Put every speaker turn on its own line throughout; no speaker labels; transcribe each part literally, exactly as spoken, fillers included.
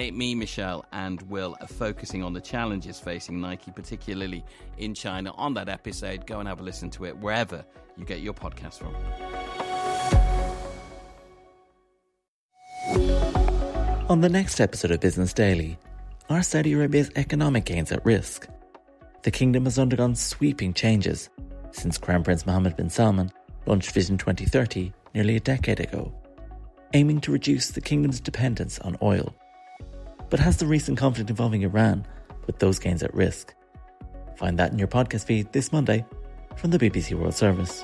today, me, Michelle, and Will are focusing on the challenges facing Nike, particularly in China. On that episode, go and have a listen to it wherever you get your podcast from.
On the next episode of Business Daily, are Saudi Arabia's economic gains at risk? The kingdom has undergone sweeping changes since Crown Prince Mohammed bin Salman launched Vision twenty thirty nearly a decade ago, aiming to reduce the kingdom's dependence on oil. But has the recent conflict involving Iran put those gains at risk? Find that in your podcast feed this Monday from the B B C World Service.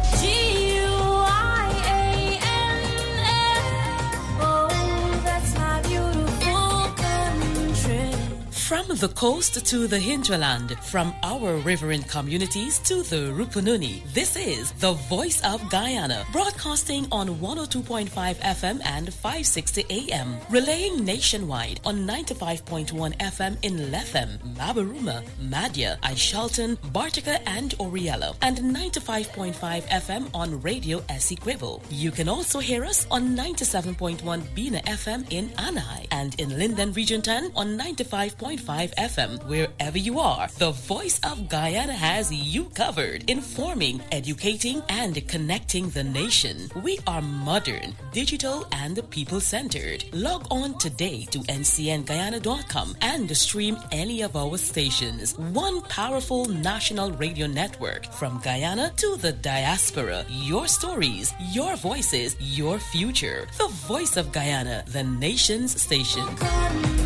From the coast to the hinterland, from our riverine communities to the Rupununi, this is the Voice of Guyana, broadcasting on one oh two point five F M and five sixty A M, relaying nationwide on ninety-five point one F M in Lethem, Mabaruma, Madya, Aishalton, Bartica and Oriello, and ninety-five point five F M on Radio Essequibo. You can also hear us on ninety-seven point one Bina F M in Anai and in Linden Region ten on ninety-five point five F M. Wherever you are, the Voice of Guyana has you covered, informing, educating, and connecting the nation. We are modern, digital, and people-centered. Log on today to N C N Guyana dot com and stream any of our stations. One powerful national radio network from Guyana to the diaspora. Your stories, your voices, your future. The Voice of Guyana, the nation's station.